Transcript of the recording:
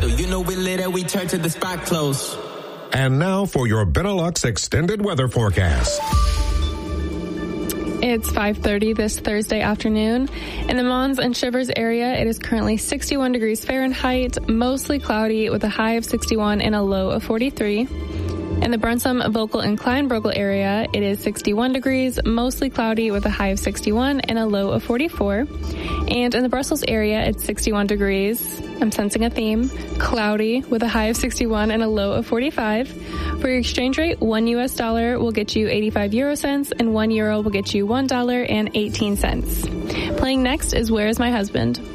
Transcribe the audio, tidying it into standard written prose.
pedal. You know we lit and we turn to the spot close. And now for your Benelux extended weather forecast. It's 5:30 this Thursday afternoon. In the Mons and Shivers area, it is currently 61 degrees Fahrenheit, mostly cloudy with a high of 61 and a low of 43. In the Brunssum, Vocal, and Kleinbrogel area, it is 61 degrees, mostly cloudy with a high of 61 and a low of 44. And in the Brussels area, it's 61 degrees. I'm sensing a theme. Cloudy with a high of 61 and a low of 45. For your exchange rate, $1 will get you 85 euro cents and €1 will get you $1.18. Playing next is Where Is My Husband?